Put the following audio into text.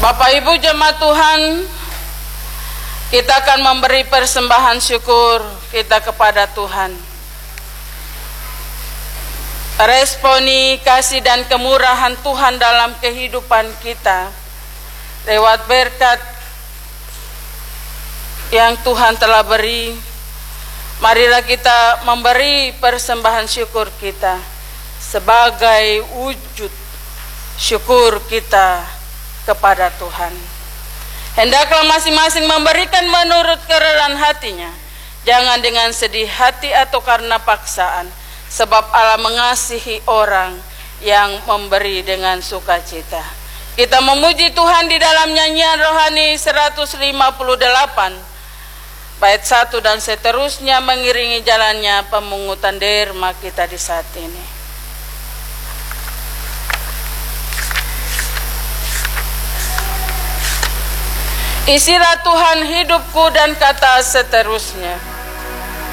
Bapak Ibu jemaat Tuhan, kita akan memberi persembahan syukur kita kepada Tuhan. Responi kasih dan kemurahan Tuhan dalam kehidupan kita lewat berkat yang Tuhan telah beri. Marilah kita memberi persembahan syukur kita sebagai wujud syukur kita kepada Tuhan. Hendaklah masing-masing memberikan menurut kerelaan hatinya, jangan dengan sedih hati atau karena paksaan, sebab Allah mengasihi orang yang memberi dengan sukacita. Kita memuji Tuhan di dalam nyanyian rohani 158 bait 1 dan seterusnya, mengiringi jalannya pemungutan derma kita di saat ini. Isilah Tuhan hidupku dan kata seterusnya.